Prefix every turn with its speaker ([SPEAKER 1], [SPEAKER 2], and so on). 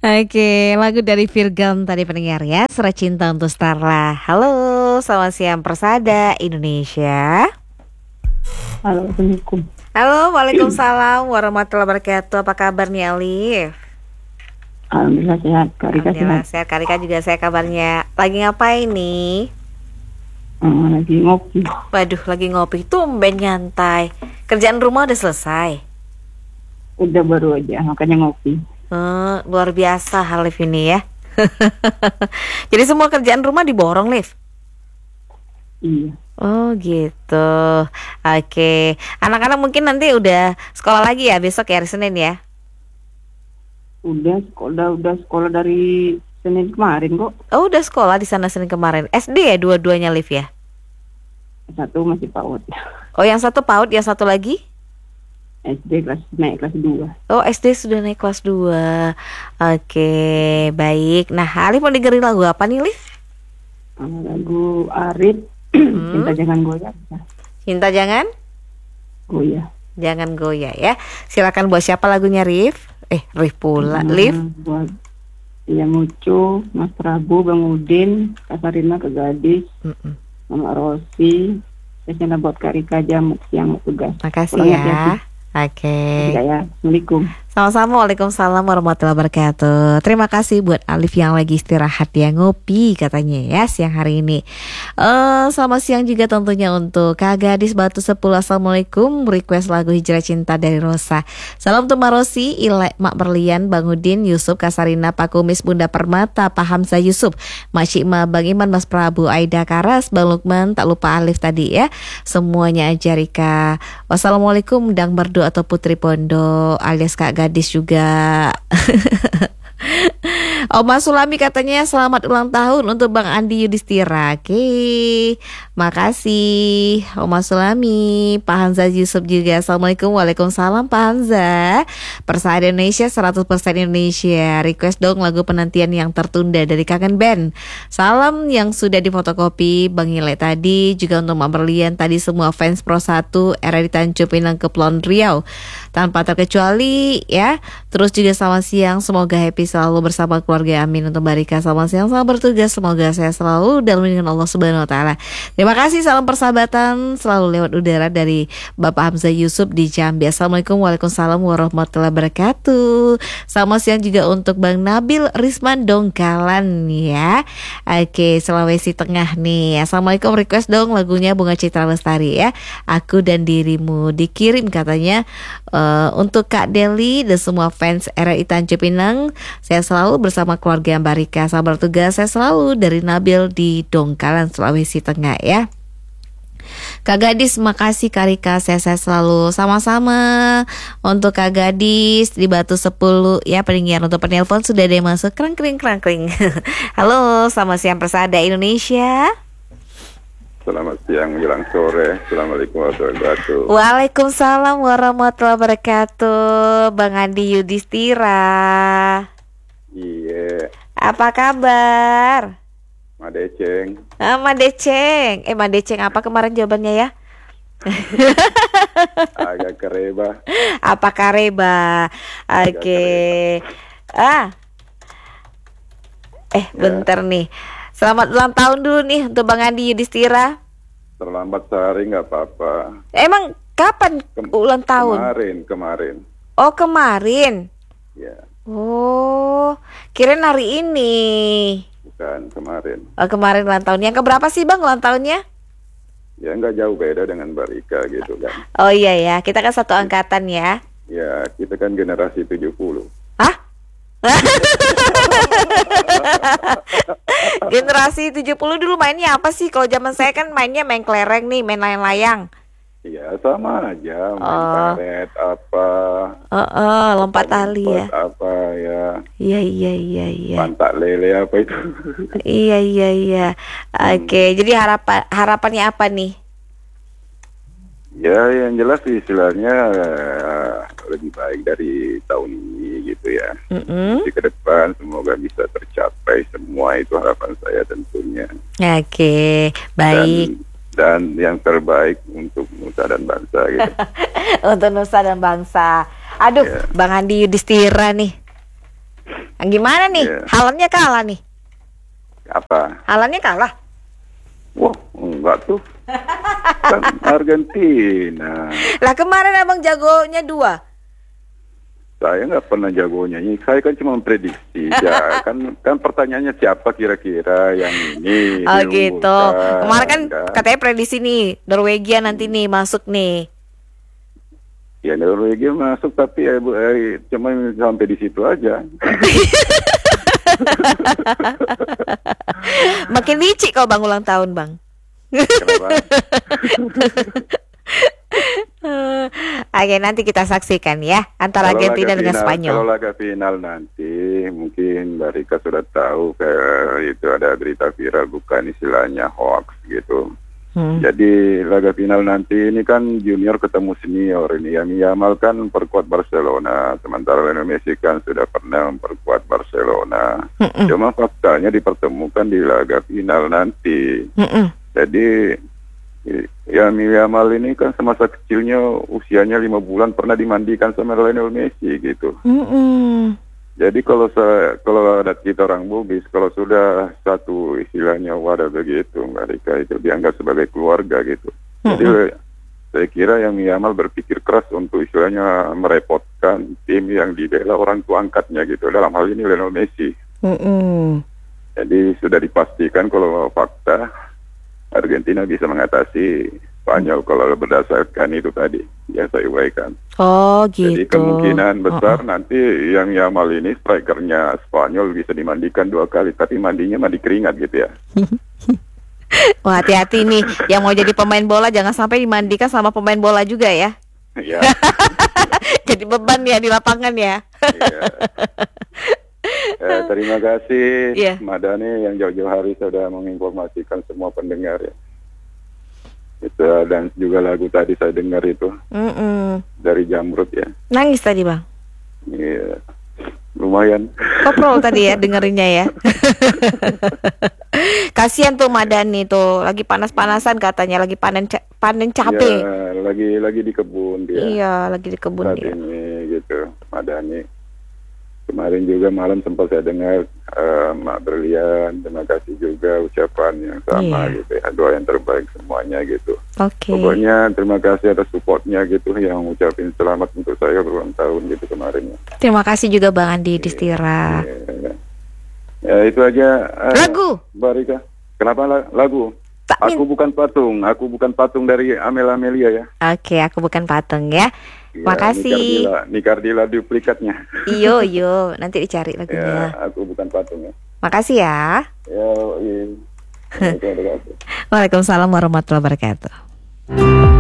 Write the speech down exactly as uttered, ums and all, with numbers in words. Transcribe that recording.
[SPEAKER 1] Oke, lagu dari Virgam tadi pendengar ya, Surat Cinta untuk Starla. Halo, selamat siang Persada Indonesia.
[SPEAKER 2] Halo, Assalamualaikum.
[SPEAKER 1] Halo, waalaikumsalam warahmatullahi wabarakatuh. Apa kabar nih Alif?
[SPEAKER 2] Alhamdulillah sehat, Kak Rika
[SPEAKER 1] Alhamdulillah
[SPEAKER 2] sehat.
[SPEAKER 1] sehat, Kak Rika juga saya kabarnya. Lagi ngapain nih?
[SPEAKER 2] Hmm, lagi ngopi.
[SPEAKER 1] Waduh, lagi ngopi, tumben nyantai. Kerjaan rumah udah selesai?
[SPEAKER 2] Udah baru aja, makanya ngopi.
[SPEAKER 1] Hmm, luar biasa Alif ini ya. Jadi semua kerjaan rumah diborong, Liv?
[SPEAKER 2] Iya.
[SPEAKER 1] Oh gitu. Oke. Anak-anak mungkin nanti udah sekolah lagi ya besok ya, hari Senin ya?
[SPEAKER 2] Udah sekolah, udah sekolah dari Senin kemarin kok.
[SPEAKER 1] Oh udah sekolah di sana Senin kemarin. S D ya dua-duanya, Liv ya?
[SPEAKER 2] Satu masih PAUD.
[SPEAKER 1] Oh yang satu PAUD, yang satu lagi?
[SPEAKER 2] S D kelas naik kelas dua.
[SPEAKER 1] Oh S D sudah naik kelas dua. Oke, baik. Nah, Alif mau dengerin lagu apa nih, Liv?
[SPEAKER 2] Hmm, lagu Arif,
[SPEAKER 1] Hmm?
[SPEAKER 2] Cinta Jangan Goyah.
[SPEAKER 1] Cinta jangan?
[SPEAKER 2] Goyah.
[SPEAKER 1] Jangan goyah ya. Silakan buat siapa lagunya, Rif? Eh, Rif pula,
[SPEAKER 2] Hmm,
[SPEAKER 1] Liv.
[SPEAKER 2] buat yang lucu, Mas Prabu, Bang Udin, Kak Sarina, Kak Gadis,
[SPEAKER 1] Mm-mm.
[SPEAKER 2] Mama Rosi, spesial buat Kak Rika jam siang tugas.
[SPEAKER 1] Makasih
[SPEAKER 2] Pulang
[SPEAKER 1] ya.
[SPEAKER 2] hati-hati.
[SPEAKER 1] Oke.
[SPEAKER 2] Ya, Assalamualaikum.
[SPEAKER 1] Sama-sama, waalaikumsalam warahmatullahi wabarakatuh. Terima kasih buat Alif yang lagi istirahat ya, ngopi katanya ya siang hari ini. Eh, selamat siang juga tentunya untuk Kak Gadis Batu sepuluh. Assalamualaikum, request lagu Hijrah Cinta dari Rosa. Salam untuk Marosi, Ile, Mak Berlian, Bang Udin, Yusuf, Kasarina, Pak Kumis, Bunda Permata, Pak Hamzah Yusuf, Mak Cima, Bang Iman, Mas Prabu, Aida Karas, Bang Lukman, tak lupa Alif tadi ya. Semuanya aja Rika. Wassalamualaikum, Dang Merdu atau Putri Pondok alias Kak Gadis juga. Oma Sulami katanya selamat ulang tahun untuk Bang Andi Yudhistira. Oke, makasih Oma Sulami. Pak Hamzah Yusuf juga. Assalamualaikum, waalaikumsalam Pak Hamzah. Persada Indonesia seratus persen Indonesia. Request dong lagu penantian yang tertunda dari Kangen Band. Salam yang sudah difotokopi Bang Ile tadi, juga untuk Mak Berlian tadi, semua fans Pro satu era di Tanjung Pinang Kepulauan Riau tanpa terkecuali ya. Terus juga selamat siang, semoga happy selalu bersama keluarga, amin. Untuk Barika selamat siang, selamat bertugas, semoga saya selalu dalam lindungan Allah Subhanahu Wa Taala. Terima kasih, salam persahabatan selalu lewat udara dari Bapak Hamzah Yusuf di Jambi. Assalamualaikum, waalaikumsalam warahmatullahi wabarakatuh. Selamat siang juga untuk Bang Nabil Risman Dongkalan ya. Oke, Sulawesi Tengah nih. Assalamualaikum, request dong lagunya Bunga Citra Lestari ya, Aku dan Dirimu. Dikirim katanya uh, untuk Kak Deli dan semua fans R R I Tanjung Pinang. Saya selalu bersama keluarga Barika. Sabar tugas saya selalu dari Nabil di Dongkalan, Sulawesi Tengah ya. Kak Gadis, makasih Kak Rika, saya, saya selalu sama-sama. Untuk Kak Gadis di Batu sepuluh ya, pendengar. Untuk penelpon sudah ada yang masuk. Kreng kring kreng kring. Halo, selamat siang Persada Indonesia.
[SPEAKER 3] Selamat siang menjelang sore. Assalamualaikum warahmatullahi wabarakatuh.
[SPEAKER 1] Waalaikumsalam warahmatullahi wabarakatuh. Bang Andi Yudhistira.
[SPEAKER 3] Iya,
[SPEAKER 1] Apa kabar?
[SPEAKER 3] Madeceng.
[SPEAKER 1] Ah, Madeceng. Eh Madeceng apa kemarin jawabannya ya?
[SPEAKER 3] Agak kereba.
[SPEAKER 1] Apa kareba? Oke. Ah. Eh,
[SPEAKER 3] Ya.
[SPEAKER 1] bentar nih. Selamat ulang tahun dulu nih untuk Bang Andi Yudhistira.
[SPEAKER 3] Terlambat sehari nggak apa-apa.
[SPEAKER 1] Emang kapan
[SPEAKER 3] Kem-
[SPEAKER 1] ulang tahun?
[SPEAKER 3] Kemarin, kemarin.
[SPEAKER 1] Oh, kemarin.
[SPEAKER 3] Ya,
[SPEAKER 1] Oh, kirain hari ini.
[SPEAKER 3] bukan kemarin.
[SPEAKER 1] Oh, kemarin ulang tahun. Yang keberapa sih Bang ulang tahunnya?
[SPEAKER 3] Ya nggak jauh beda dengan Barika gitu kan.
[SPEAKER 1] Oh iya ya, kita kan satu angkatan ya.
[SPEAKER 3] Ya, kita kan generasi tujuh puluh.
[SPEAKER 1] Hah? Generasi tujuh puluh dulu mainnya apa sih? Kalau zaman saya kan mainnya main kelereng nih, main layang-layang.
[SPEAKER 3] Ya, sama aja. Main
[SPEAKER 1] Oh.
[SPEAKER 3] karet apa.
[SPEAKER 1] Oh, oh, lompat tali ya.
[SPEAKER 3] lompat apa ya.
[SPEAKER 1] Iya, iya, iya, iya.
[SPEAKER 3] Pantak lele apa itu.
[SPEAKER 1] Iya, iya, iya. Oke, jadi harapan harapannya apa nih?
[SPEAKER 3] Ya, yang jelas istilahnya eh, lebih baik dari tahun ini gitu ya.
[SPEAKER 1] Mm-mm.
[SPEAKER 3] Jadi ke depan semoga bisa tercapai semua, itu harapan saya tentunya.
[SPEAKER 1] Oke, baik.
[SPEAKER 3] Dan, dan yang terbaik untuk nusa dan bangsa gitu.
[SPEAKER 1] Untuk nusa dan bangsa. Aduh,
[SPEAKER 3] Ya.
[SPEAKER 1] Bang Andi Yudhistira nih. Gimana nih?
[SPEAKER 3] Iya.
[SPEAKER 1] Haalandnya kalah nih.
[SPEAKER 3] Apa?
[SPEAKER 1] Haalandnya kalah.
[SPEAKER 3] Wah, enggak tuh. Kan Argentina.
[SPEAKER 1] Lah kemarin abang jagonya dua.
[SPEAKER 3] Saya nggak pernah jagonya. Ini saya kan cuma memprediksi. Ya, kan kan pertanyaannya siapa kira-kira yang ini
[SPEAKER 1] Oh gitu.
[SPEAKER 3] diunggulkan,
[SPEAKER 1] Kemarin kan
[SPEAKER 3] kan?
[SPEAKER 1] katanya prediksi nih Norwegia nanti nih masuk nih.
[SPEAKER 3] Ya Norwegia masuk tapi ya, bu, eh, cuma sampai di situ aja.
[SPEAKER 1] Makin licik kau bang ulang tahun bang.
[SPEAKER 3] Kenapa?
[SPEAKER 1] Oke nanti kita saksikan ya antara
[SPEAKER 3] Kalau
[SPEAKER 1] Argentina
[SPEAKER 3] laga
[SPEAKER 1] dengan
[SPEAKER 3] final-
[SPEAKER 1] Spanyol.
[SPEAKER 3] Kalau laga final nanti mungkin Mbak Rika sudah tahu kayak itu ada berita viral bukan istilahnya hoax gitu.
[SPEAKER 1] Hmm.
[SPEAKER 3] Jadi laga final nanti ini kan junior ketemu senior ini. Yang Yamal kan memperkuat Barcelona, sementara Lionel Messi kan sudah pernah memperkuat Barcelona.
[SPEAKER 1] Mm-mm.
[SPEAKER 3] Cuma faktanya dipertemukan di laga final nanti.
[SPEAKER 1] Mm-mm.
[SPEAKER 3] Jadi ya Yamal ini kan semasa kecilnya usianya lima bulan pernah dimandikan sama Lionel Messi gitu.
[SPEAKER 1] Mm-mm.
[SPEAKER 3] Jadi kalau saya, kalau ada kita orang bugis, kalau sudah satu istilahnya wadah begitu, mereka itu dianggap sebagai keluarga gitu. Jadi saya kira yang Yamal berpikir keras untuk istilahnya merepotkan tim yang dibela orang tua angkatnya gitu. Dalam hal ini Lionel Messi.
[SPEAKER 1] Mm-mm.
[SPEAKER 3] Jadi sudah dipastikan kalau fakta Argentina bisa mengatasi Spanyol kalau berdasarkan itu tadi yang saya uraikan.
[SPEAKER 1] Oh gitu.
[SPEAKER 3] Jadi kemungkinan besar
[SPEAKER 1] Uh-uh.
[SPEAKER 3] nanti yang Yamal ini strikernya Spanyol bisa dimandikan dua kali, tapi mandinya mandi keringat gitu ya.
[SPEAKER 1] Wah hati-hati nih yang mau jadi pemain bola jangan sampai dimandikan sama pemain bola juga ya.
[SPEAKER 3] Ya,
[SPEAKER 1] Jadi beban ya di lapangan ya.
[SPEAKER 3] ya. Eh, terima kasih
[SPEAKER 1] Iya.
[SPEAKER 3] Madani yang jauh-jauh hari sudah menginformasikan semua pendengar ya. Itu dan juga lagu tadi saya dengar itu
[SPEAKER 1] Mm-mm.
[SPEAKER 3] dari Jamrut ya.
[SPEAKER 1] Nangis tadi bang.
[SPEAKER 3] Iya. Lumayan.
[SPEAKER 1] Koprol tadi ya dengerinnya ya. Kasihan tuh Madani tuh lagi panas-panasan katanya lagi panen ca- panen cabe.
[SPEAKER 3] Ya, lagi lagi di kebun dia.
[SPEAKER 1] Iya lagi di kebun
[SPEAKER 3] Saat
[SPEAKER 1] dia.
[SPEAKER 3] ini gitu, Madani. Kemarin juga malam sempat saya dengar uh, Mak Berlian, terima kasih juga ucapan yang sama
[SPEAKER 1] Iya.
[SPEAKER 3] gitu ya, doa yang terbaik semuanya gitu.
[SPEAKER 1] Oke.
[SPEAKER 3] Pokoknya terima kasih atas supportnya gitu yang ucapin selamat untuk saya berulang tahun gitu kemarin ya.
[SPEAKER 1] Terima kasih juga Bang Andi Distira.
[SPEAKER 3] Ya, ya itu aja. uh,
[SPEAKER 1] Lagu.
[SPEAKER 3] Mbak Rika. Kenapa la- lagu?
[SPEAKER 1] Tak
[SPEAKER 3] Aku
[SPEAKER 1] min-
[SPEAKER 3] bukan patung, aku bukan patung dari Amel Amelia ya.
[SPEAKER 1] Oke, aku bukan patung ya.
[SPEAKER 3] Ya,
[SPEAKER 1] Makasih.
[SPEAKER 3] Nikardila, Nikardila duplikatnya.
[SPEAKER 1] Iyo, iyo, nanti dicari
[SPEAKER 3] Ya,
[SPEAKER 1] lagunya.
[SPEAKER 3] aku bukan patung ya.
[SPEAKER 1] Makasih ya.
[SPEAKER 3] Ya, iya. Terima kasih.
[SPEAKER 1] Waalaikumsalam warahmatullahi wabarakatuh.